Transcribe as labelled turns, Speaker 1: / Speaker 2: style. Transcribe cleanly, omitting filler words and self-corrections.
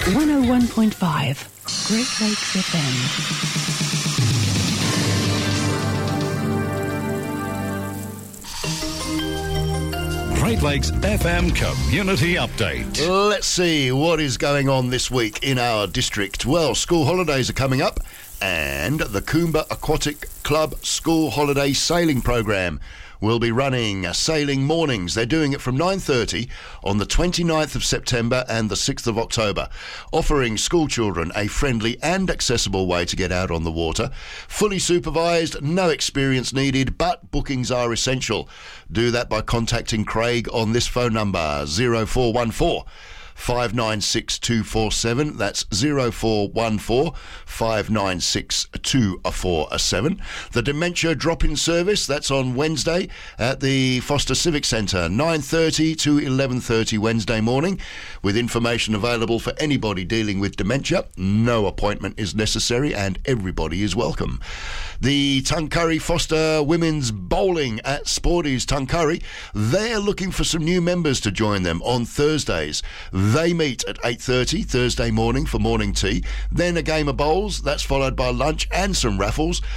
Speaker 1: 101.5 Great Lakes FM.
Speaker 2: Great Lakes FM Community Update.
Speaker 3: Let's see what is going on this week in our district. Well, school holidays are coming up and the Coomba Aquatic Club School Holiday Sailing Program will be running sailing mornings. They're doing it from 9:30 on the 29th of September and the 6th of October, offering school children a friendly and accessible way to get out on the water. Fully supervised, no experience needed, but bookings are essential. Do that by contacting Craig on this phone number, 0414 596 247. That's 0414 596 247. The Dementia Drop-In Service, that's on Wednesday at the Foster Civic Centre, 9:30 to 11:30 Wednesday morning, with information available for anybody dealing with dementia. No appointment is necessary and everybody is welcome. The Tuncurry Foster Women's Bowling at Sporties Tuncurry, they're looking for some new members to join them on Thursdays. They meet at 8:30 Thursday morning for morning tea, then a game of bowls, that's followed by lunch and some raffles.